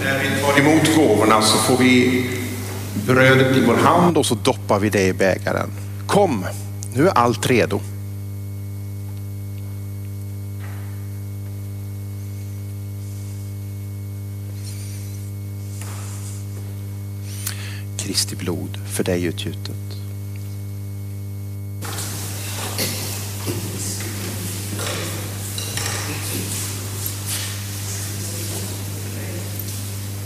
När vi tar emot gåvorna så får vi brödet i vår hand och så doppar vi det i bägaren. Kom, nu är allt redo. Kristi blod för dig utgjutet.